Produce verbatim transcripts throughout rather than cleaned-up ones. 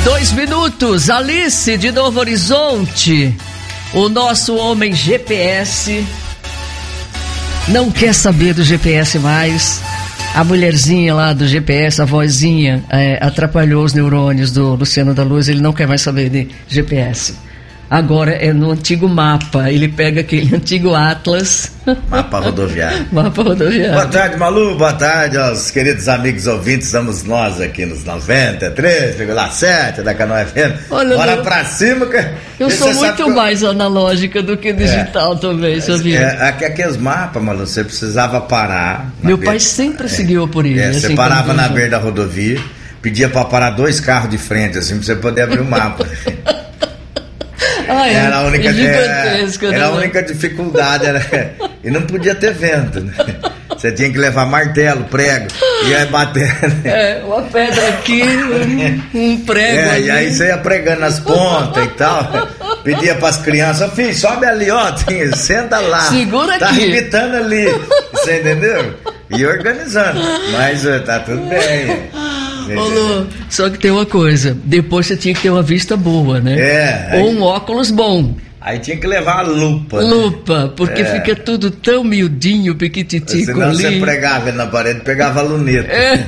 Dois minutos, Alice de Novo Horizonte, o nosso homem G P S, não quer saber do G P S mais. A mulherzinha lá do G P S, a vozinha, é, atrapalhou os neurônios do Luciano da Luz, ele não quer mais saber de G P S. Agora é no antigo mapa, ele pega aquele antigo Atlas. Mapa rodoviário. Mapa rodoviário. Boa tarde, Malu, boa tarde aos queridos amigos ouvintes, estamos nós aqui nos noventa e três vírgula sete da Canoa F M. Olha, bora meu... pra cima. Que... Eu sou muito mais que... analógica do que digital é, também, sabia? É, é, aqueles mapas, Malu, você precisava parar. Meu beira... pai sempre é, seguiu por ele. É, assim, você parava na beira da rodovia, pedia pra parar dois carros de frente, assim, pra você poder abrir o mapa. Ah, é. Era a única, é gigantesca, era, era a única dificuldade, era, e não podia ter vento, né? Você tinha que levar martelo, prego, e aí bater. É, uma pedra aqui, um, um prego é, ali. E aí você ia pregando nas pontas e tal, pedia pras crianças, filho, sobe ali, ó, tem, senta lá. Segura tá aqui. Tá arrebitando ali, você entendeu? E organizando, mas tá tudo bem. Ô, Lu, só que tem uma coisa, depois você tinha que ter uma vista boa, né? É. Ou aí, um óculos bom. Aí tinha que levar a lupa. Lupa, né? Porque é. fica tudo tão miudinho, piquititico Senão ali. Senão você pregava na parede, pegava a luneta. É.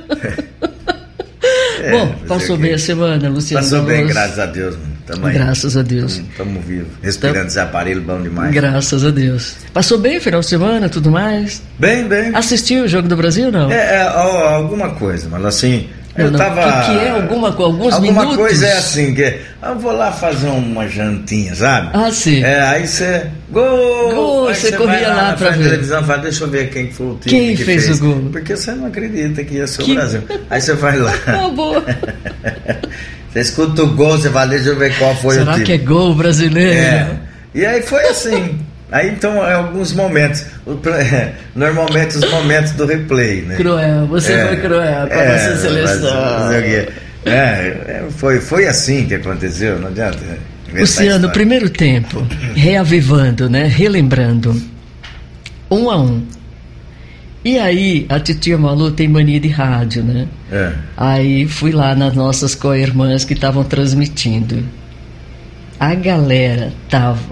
É, bom, passou bem a semana, Luciano? Passou bem, graças a Deus. Tamo aí. Graças a Deus. Estamos vivos, respirando Tamo... esse aparelho bom demais. Graças a Deus. Passou bem o final de semana, tudo mais? Bem, bem. Assistiu o Jogo do Brasil, não? É, é alguma coisa, mas assim... Não, eu não. tava... O que, que é alguma, alguns alguma minutos? Alguma coisa é assim, que eu vou lá fazer uma jantinha, sabe? Ah, sim. É, aí você... Gol! Gol, aí você corria lá, lá pra ver. televisão, fala, deixa eu ver quem foi o time quem que fez, fez o gol. Porque você não acredita que ia ser que... o Brasil. Aí você vai lá. Tá bom. Você escuta o gol, você vai, deixa eu ver qual foi Será o time. Será que é gol brasileiro? É. E aí foi assim. Aí então, em alguns momentos, normalmente os momentos do replay, né? Cruel, você é, foi cruel com a é, nossa seleção. Mas, é, é, foi, foi assim que aconteceu, não adianta. Luciano, no primeiro tempo, reavivando, né? Relembrando, um a um. E aí, a titia Malu tem mania de rádio, né? É. Aí fui lá nas nossas co-irmãs que estavam transmitindo. A galera tava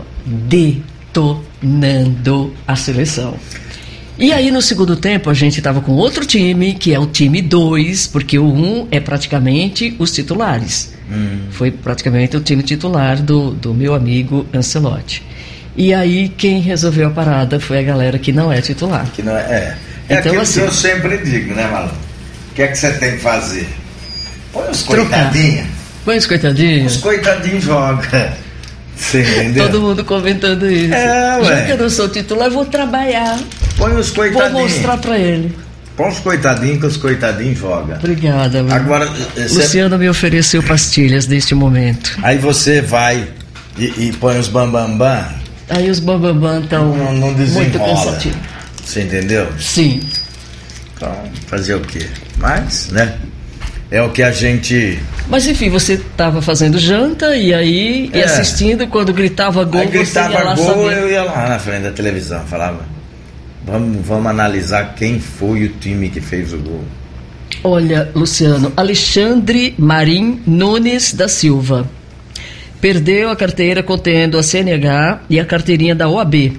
detonando a seleção. E aí no segundo tempo a gente estava com outro time, que é o time dois, porque o um é praticamente os titulares. Hum. Foi praticamente o time titular do, do meu amigo Ancelotti. E aí quem resolveu a parada foi a galera que não é titular. Que não é, é. É então, aquilo assim, que eu sempre digo, né, Malu? O que é que você tem que fazer? Põe os coitadinhos. Põe os coitadinhos. Os coitadinhos jogam. Você entendeu? Todo mundo comentando isso. É, já que eu não sou titular, eu vou trabalhar. Põe os coitadinhos. Vou mostrar pra ele. Põe os coitadinhos que os coitadinhos jogam. Obrigada. Agora, Luciano cê... me ofereceu pastilhas neste momento. Aí você vai e, e põe os bambambam. Bam, bam. Aí os bambambam estão não, não muito cansativos. Você entendeu? Sim. Então, fazer o quê? Mas, né? É o que a gente... Mas enfim, você estava fazendo janta e aí é. e assistindo, quando gritava gol, aí gritava você ia lá gol, saber. Eu ia lá na frente da televisão, falava, vamos, vamos analisar quem foi o time que fez o gol. Olha, Luciano, Alexandre Marim Nunes da Silva perdeu a carteira contendo a C N H e a carteirinha da O A B.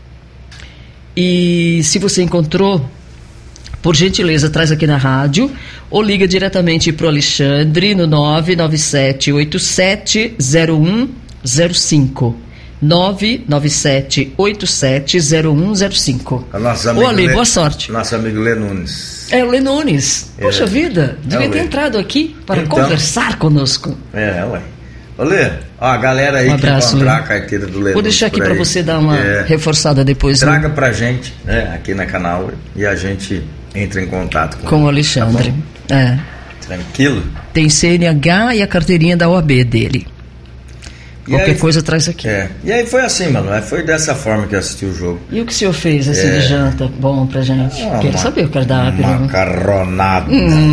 E se você encontrou, por gentileza, traz aqui na rádio ou liga diretamente para o Alexandre no nove nove sete oito sete zero um zero cinco. nove nove sete oito sete zero um zero cinco. Ô, Ale, Lê, boa sorte. Nosso amigo Lê Nunes. É o Lê Nunes. É. Poxa vida, devia é ter entrado aqui para então, conversar conosco. É, ué. Ô, Lê, ó, a galera aí um abraço, que comprar Lê. a carteira do Lê Vou deixar aqui para você dar uma é. reforçada depois. Traga né? pra gente, né, aqui na canal, e a gente entra em contato com, com o Alexandre. Tá é. Tranquilo? Tem C N H e a carteirinha da O A B dele. E Qualquer aí, coisa traz aqui. É. E aí foi assim, mano. Foi dessa forma que eu assisti o jogo. E o que o senhor fez assim é. de janta bom pra gente? Ah, quero uma, saber o cardápio. Macarronada.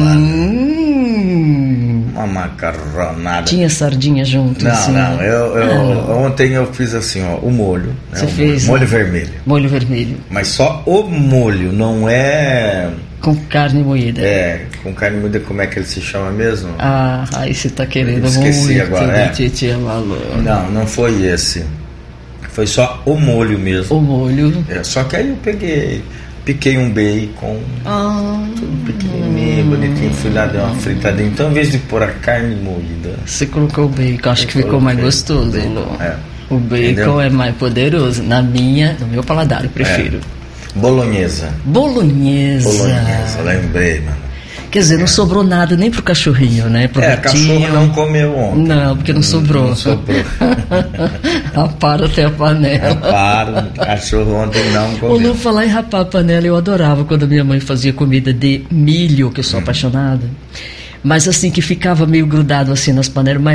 Hum. Uma macarronada. Tinha sardinha junto? Não, assim, não. Eu, eu, ah. Ontem eu fiz assim, ó, o molho. Você né, fez? Molho, molho vermelho. Molho vermelho. Mas só o molho, não é Com carne moída. É, com carne moída, como é que ele se chama mesmo? Ah, aí você tá querendo Esqueci muito. agora, é. Titia Malu. Não, não foi esse. Foi só o molho mesmo. O molho. É, só que aí eu peguei, piquei um bacon, ah, tudo pequenininho, hum. bonitinho, fui lá, dei uma fritadinha. Então, em vez de pôr a carne moída... Você colocou o bacon, acho que ficou mais gostoso. Bacon, é. O bacon Entendeu? É mais poderoso. Na minha, no meu paladar, eu prefiro. É. Bolonhesa. Bolonhesa. Bolonhesa, lembrei, mano. Quer dizer, é. não sobrou nada nem pro cachorrinho, né? Pro é, gatinho. Cachorro não comeu ontem. Não, porque não sobrou. Não sobrou. Rapara até a panela. Rapara, cachorro ontem não comeu. Ou não falar em rapar a panela, eu adorava quando a minha mãe fazia comida de milho, que eu sou hum. apaixonada. Mas assim, que ficava meio grudado assim nas panelas, mas